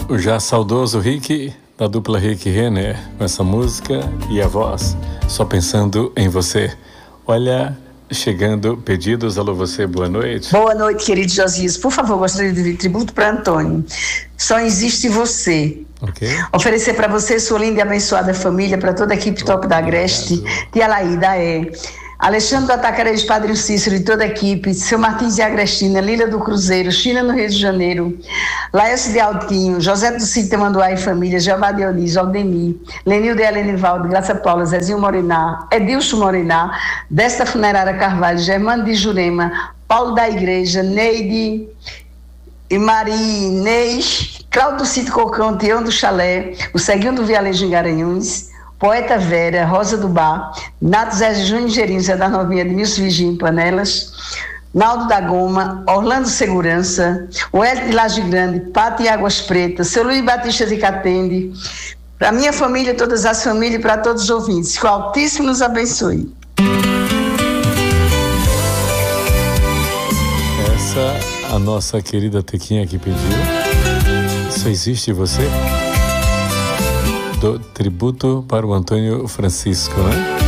O já saudoso Rick, da dupla Rick Renner, com essa música e a voz, Só Pensando em Você. Olha, chegando pedidos. Alô, você, boa noite. Boa noite, querido Josias. Por favor, gostaria de pedir tributo para Antônio. Só existe você. Okay. Oferecer para você, sua linda e abençoada família, para toda a equipe Top da Agreste, Tia Laída, Alexandre do Atacarejo, Padre Cícero e toda a equipe, seu Martins de Agrestina, Lília do Cruzeiro, China no Rio de Janeiro, Laércio de Altinho, José do Sítio Tamanduá e família, Jeová Dionísio, Aldemir, Lenildo e Helenivaldo, Graça Paula, Zezinho Moriná, Edilson Moriná, Desta Funerária Carvalho, Germano de Jurema, Paulo da Igreja, Neide e Maria Inês, Cláudio do Sítio Cocão, Tião do Chalé, o Ceguinho do Vialejo em Garanhuns, Poeta Vera, Rosa do Bar, Nato Zé Júnior Gerinho, Zé da Novinha, Edmilson Vigia em Panelas, Naldo da Goma, Orlando Segurança, o Hélio de Laje Grande, Pato e Águas Pretas, seu Luiz Batista de Catende, para minha família, todas as famílias e para todos os ouvintes, que o Altíssimo nos abençoe. Essa a nossa querida Tequinha que pediu. Só existe você? Do tributo para o Antônio Francisco, né?